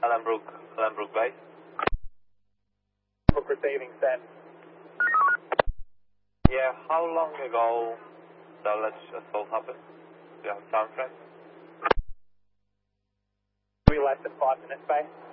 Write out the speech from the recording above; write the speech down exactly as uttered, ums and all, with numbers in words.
Allenbrook, Allenbrook Bay. Book receiving, send. Yeah, how long ago the alleged assault happened? Do you have time frame? We less than five minutes, Bay.